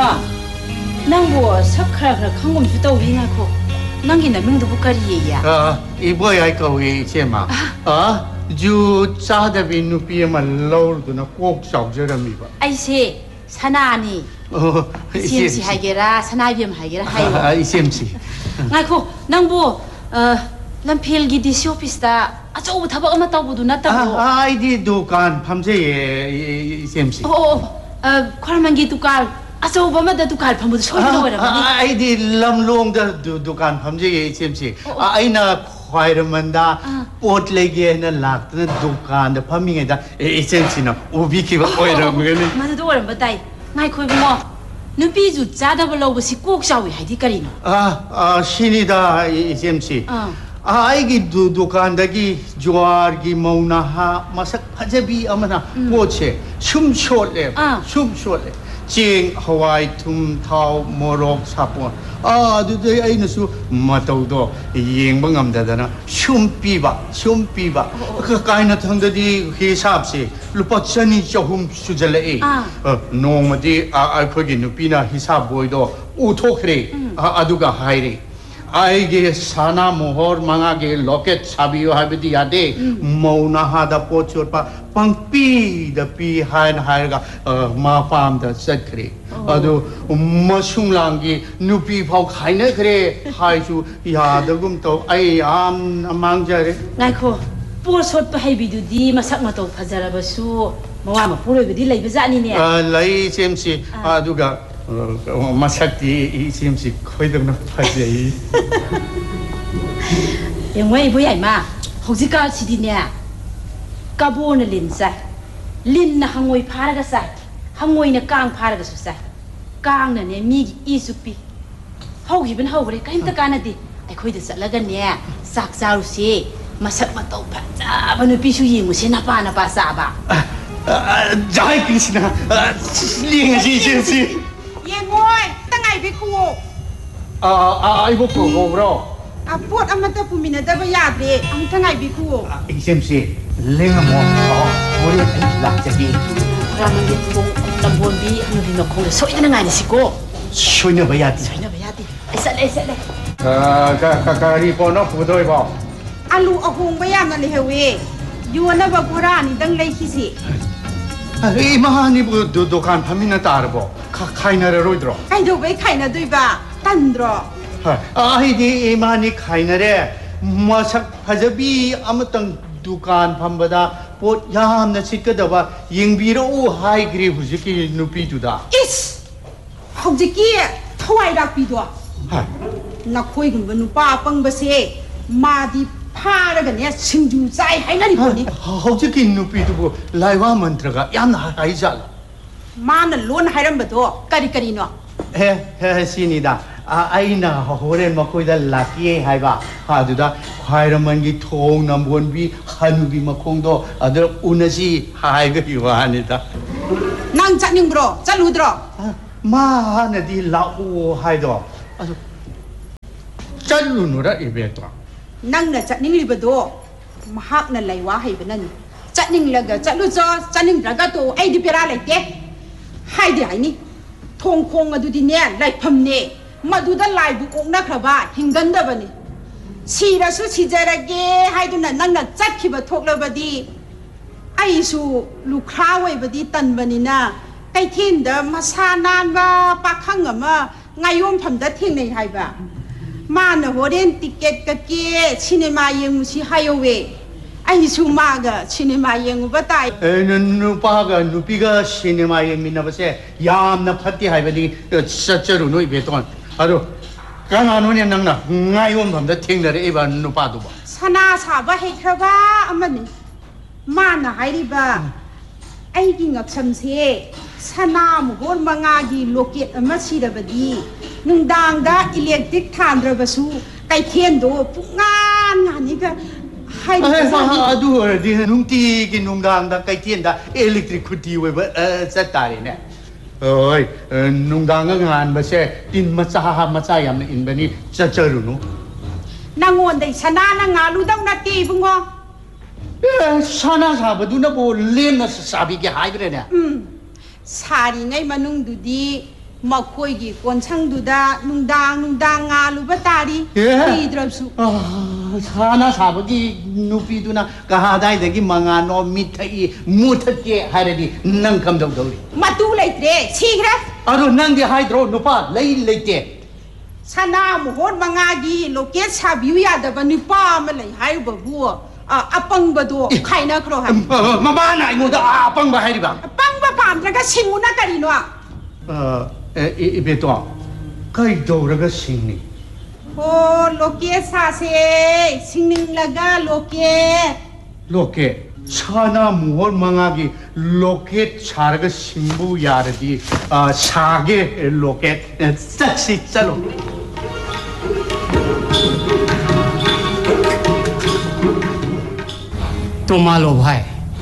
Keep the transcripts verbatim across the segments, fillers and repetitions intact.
이모아 낭보 석하라 강곰 주다 우잉하고 낭기나 명도 부까리야 아 이보야 이거위 제마 아 주 짜다비 누피에만 러울도나 꼭 잡저랍니다 아이세 사나니 어 이셈시 하게라 사나비엠 하게라 하요 아 이셈시 나이코 낭보 어 람필기 디시 오피스다 아저거 타박 엄마 따고도 났다고 아 아이디 두칸 밤새 이셈시 어 어 콜만기 두칼 아저거 엄마다 두칼 밤부터 소리도 거라 아이디 람롱다 두칸 밤새 이셈시 아이나 과이르만다 포트레게나 락드는 두칸다 밤밍에다 이셈시나 오비키가 오이르면 맞아도 오라 뭐다이 나이코 뭐 누비주 짜다블 러브시 꼭 샤위 하이디 까리노 아 신이다 이셈시 아이기 두칸다기 조아르기 마우나하 마삭 파제비 아마나 포체 춤쇼레 춤쇼레 징 하와이 툼타우 모록 사폰 아 두데 아이나수 마토도 잉바 ngam다다나 춤비바 춤비바 그 까이나 탕다디 히삽시 루파 천이 조금 수절레 어 노마디 아 아이코기 누피나 히삽 보이도 우토크레 아 아두가 하이리 아이게 사나 모허 망하게 로켓 사비요 하비디 야데 모나하다 포초파 빵피다 피 하인 하이가 마팜다 셋크리 아도 머숭랑기 누피 파우 카이네 그래 하이수 야더금 또 아이 암 망자레 나이코 포솥 하이비두디 마삭 마토 파자라바수 뭐아마 포로비디 레이브자니네 아 라이 셈시 아두가 마삭디 이심시 거의도 파지 영화이 뭐야 이마 혹시가 시디냐 까보는 린사 린나 항오이 파라가 사 항오이나 깡 파라가 수사 깡나 내 미기 이수피 혹이분 혹그래 까임다 까나디 아이 거의도 살라가네 싹사루시 마삭 마토 파자바 누피슈 이무시 나빠 나빠 사바 자이 그시나 링시 셈시 Ye ngồi, ta ngày với cô. À, à, ai bố cô cô bro. À, bố anh mà ta phụ mình đã bây giờ đi, anh ta ngày với cô. À, xem xem, lên mà có, bố đi anh làm gì? Làm gì cũng làm buồn bi, anh đi nó không được soi cái ngày này xí cô. Soi nó bây giờ đi. Soi nó bây giờ đi. Ai sợ đây sợ đây. À, cái cái cái đi phố nó phụ thôi bảo. Anh lu ở hùng bây giờ nó đi hiểu gì? Yêu nó vào cô ra, anh đang lấy cái gì? 이 마하니 뭐 도도간 밤이나 따르고 카이나레로 들어. Cái đồ với khai nó đôi bà, tan rồi. 아이디 이 마하니 카이나레 마삭 하자비 아무튼 두간 밤보다 보 야함나 시끄더바 잉비로 하이 그리 후지기 누피두다. Is, học gì kia, thôi đặc biệt đó. Nó khôi cũng vẫn ba băng bê xe, mà đi pha ra cái này sinh du dài hay là đi bộ đi. 혹시 누피두고 라이와 만들어가 야나 하이잘. Mà nó luôn hay lắm bữa đó, cari cari nó. 에, 에 신이다. 아 아이나 호레 먹고이다 라키에 하이바 하두다 과이러만기 통남본비 한우비 먹콩도 아들 우나시 하이가 요한이다. Nàng chặt nhưng bro, chặt lú bro. 마하나디 라오 하이도 아주 짤루누라 이베토. Nàng là chặt nhưng đi bữa đó, mà hắc là lấy quá hay bênนั้น. Chặt nhưng là cái chặt lú cho, chặt nhưng là cái tổ ai đi bia ra lại thế. Hai đứa này, thong khong ở đây nè, lại phầm nè. Màดูด้านลายบุกองนักขบ้าหิงกันได้บ่นี่ชีราสุชีเจระเกให้ดูนั่นนั่งนั่งจัดขี้บะทกเลยบ่ดีไอ้สูลูกค้าไว้บ่ดีตันบ่นี่นะไก่ทิ้นเด้อมาซานานว่าปากข้างอ่ะมาไงยมผมได้ทิ้งในไทยบ่มาเนอะโหเรนติเกตกะเกชิเนมายังสิไฮเวไอ้สูมากะชิเนมายังบ่ตายเออนูปากะนูปีกะชิเนมายังมินะบ่เซยามนะพัดที่ให้บ่ดีสัจจรุนุอีเบตอน아도 강한원이 낭나 ngayon 밤다 팅다리 이바 누파도 봐 사나 사바 해크바 아마니 마나 하이리바 아이기 납sam세 사나 무곤 망아기 로켓 아마 시라바디 능당다 일렉트릭 탄드라바수 까이텐도 뿡안하니까 하이리바 아도 어디 농티기 농당다 까이텐다 일렉트릭 쿠티웨 어 셋다리네 ơi nung đang ngân hàng mà xe tin mà cha mà cha yam in bani cha cha ru no nangon dei sana na ngalu dang na ti bungo sana sa ba du na bo len na sa bi ge hai bre ne um sari ngai manung du di มาคุยกี่คนช่างดูดานุงดางนุงดางงาลูบตาดีปีดรับสุชาณาสาบกีนูปีดูนะกหาได้แต่กี่มังงานอมิทอีมุทเกหายดีนั่งคำดาวดาวมาดูเลยเด้ชีกระอารุนั่งที่หายดรนุปาเลยเลยเจชนะมโหดมังงากีโลเกชาบิวยาดบันิป้ามันเลยหายบัวอ่ะปังบัวใครนักโรหะมาบ้านไหนงูดาปังบ้าให้ดีบ้างปังบ้าปามแล้วก็ชิมุนักกันดีนัวเออเออเบตัวใครดูแล้วก็ชิงนี่โอ้โลเกสาเซชิงนิงละกาโลเกโลเกชาณามูฮร์มังกีโลเกชาร์กชิงบูยาร์ดีอ่าชาเกโลเกสักสิชโลतो मालो भाई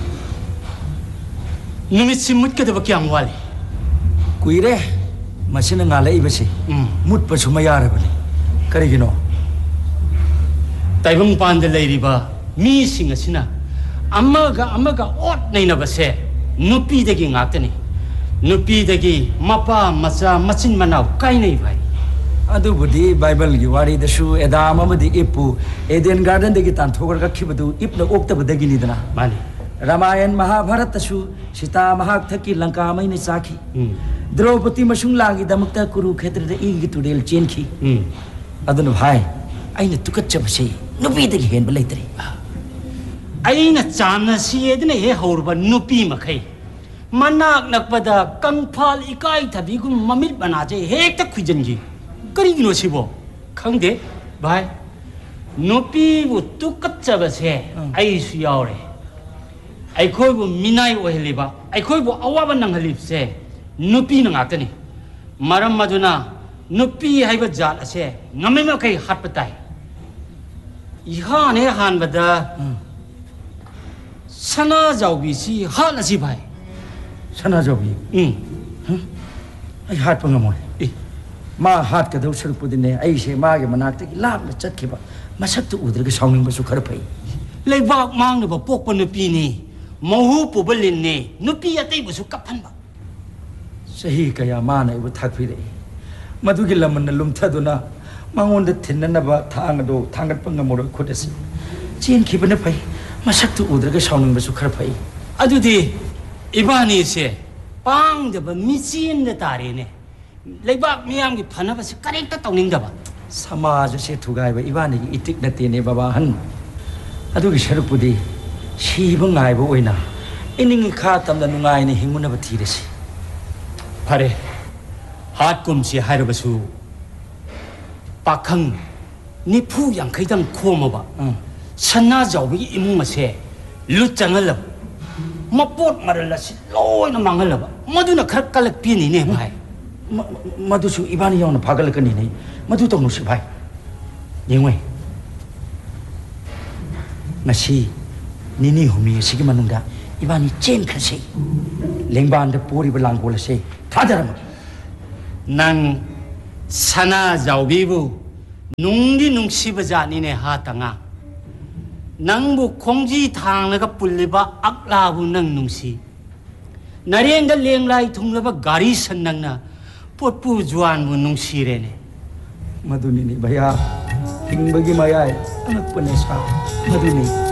नुमित सिमुत के दबा क्या वाले कुइरे machine गाले इबसे मुत पसुमा यारबनी करिगिनो ताइबंग पांद लेरिबा मी सिंग असिना अमगा अमगा ओट नैनबसे नुपी दगी गातनी नुपी दगी मपा मचा मचिन मनाव काई नै भाई अदुबुदी बाइबल की वारी दशु एदाम अमदी इपु एदेन गार्डन दगी तांथोगर गखिबदु इपना ओक्तबदगी निदना माने रामायण महाभारत दशु सीता महाक थकी लंका मैने चाखी द्रौपदी मसुंग लागी दमकता कुरुक्षेत्र द इगी तुडेल चेनखी अदुन भाई अइना तुकच्चबसे नुपीदगी हेनब लैतरे अइना चामना सिएदने हे हौरबा नुपी मखै मनाक नकबदा कंफाल इकाई थबीगुम ममित बनाजे हेक्ता खुजनगी करीगिनो सिबो खंगदे भाई नुपीबु तुकच्चबसे आइसु यावरे आइखोइबु मिनाय ओहलिबा आइखोइबु अवाबा नंगलिबसे नुपी नंगातनी मरम मदुना नुपी हाइबा जात असे ngamiमा kai hatpatai इहाने हानबदा सना जावबी सी हाल असि भाई सना जावबी उम आई हात पंगमोय मा हात का दौ सरपुदिने आइसे मागे मनाक्ते लापना चतखिबा मसक्तु उद्रगे साउनिंगबसु खर फै लेबाक मांगनबा पोकपा नुपीनी महु पुबलिनने नुपी अतैबसु कफनबा सही कया माना इबु थाकफिरे मधुगी लमन लुमथदुना मांगोंद थिन्ननबा थांगदो थांगत पंगमोर खुदसि चेन खिबने फै मसक्तु उद्रगे साउनिंगबसु खर फै अदुदि इबानी से पांगदबा मिचिन द तारेने लेबाक मियाम की फनबसे करेक्ट तौनिंगदबा समाज से थुगाइबा इबानी इतिक नतेने बाबा हन अदुगी सरपुदी सीब गाइब ओइना इनिंग खा तमदा नुगाइने हिंगुनबा थीरसि फरे हात कुमसि हाइरबसु पाखंग निफु यांखैदंग खोमबा सन्ना जावबी इमुंग असे लुचंगलब मपोट मरलसि लोइना मांगलब मदुना खर कलक पिनिने भाई मधुसु इबानी यावना फागलकनी नै मधु तौनुसि भाई येंगवे ngasi nini humi sigi manungda ibani chen khase lengban de pori balang bolase thadaram nang sana jawbibu nungdi nungsi bajani ne ha tanga nangbu khongji thanglaga pulliba aklabu nang nungsi narengda lenglai thunglaba gari sannangna potpu juan bu nungsi rene maduni ni bhaiya hingbagi mayai anak pune sa maduni